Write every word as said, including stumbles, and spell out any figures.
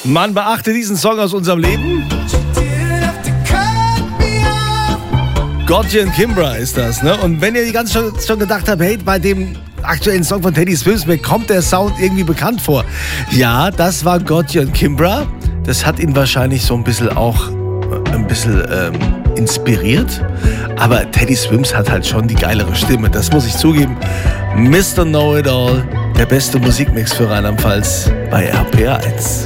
Man beachte diesen Song aus unserem Leben. Gotye und Kimbra ist das, ne? Und wenn ihr die ganze schon, schon gedacht habt, hey, bei dem aktuellen Song von Teddy Swims, mir kommt der Sound irgendwie bekannt vor. Ja, das war Gotye und Kimbra. Das hat ihn wahrscheinlich so ein bisschen auch ein bisschen ähm, inspiriert. Aber Teddy Swims hat halt schon die geilere Stimme, das muss ich zugeben. Mister Know-It-All, der beste Musikmix für Rheinland-Pfalz bei R P R eins.